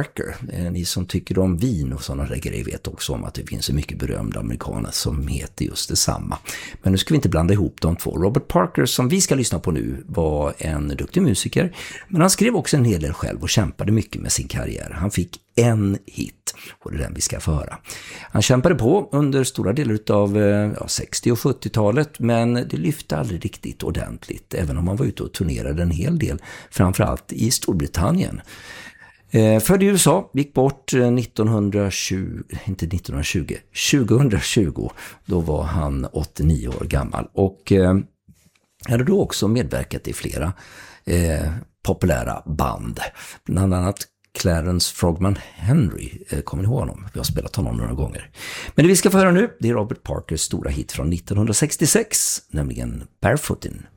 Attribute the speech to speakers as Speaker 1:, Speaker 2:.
Speaker 1: Parker. Ni som tycker om vin och sådana grejer vet också om att det finns så mycket berömda amerikaner som heter just detsamma. Men nu ska vi inte blanda ihop de två. Robert Parker, som vi ska lyssna på nu, var en duktig musiker, men han skrev också en hel del själv och kämpade mycket med sin karriär. Han fick en hit, och det är den vi ska få höra. Han kämpade på under stora delar av 60- och 70-talet, men det lyfte aldrig riktigt ordentligt, även om han var ute och turnerade en hel del, framförallt i Storbritannien. Född i USA, gick bort 2020. Då var han 89 år gammal och hade då också medverkat i flera populära band. Bland annat Clarence Frogman Henry, kommer ni ihåg honom? Vi har spelat honom några gånger. Men det vi ska få höra nu, det är Robert Parkers stora hit från 1966, nämligen Barefootin'.